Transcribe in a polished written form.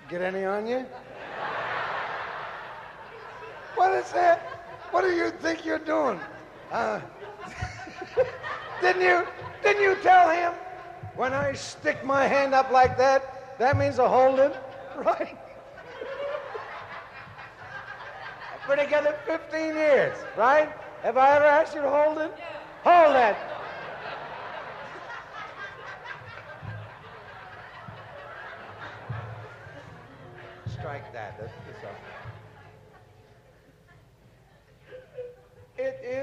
Get any on you? What is that? What do you think you're doing? Didn't you tell him when I stick my hand up like that, that means I hold it? Right? I've been together 15 years, right? Have I ever asked you to hold it? Hold that. Strike that. That's all.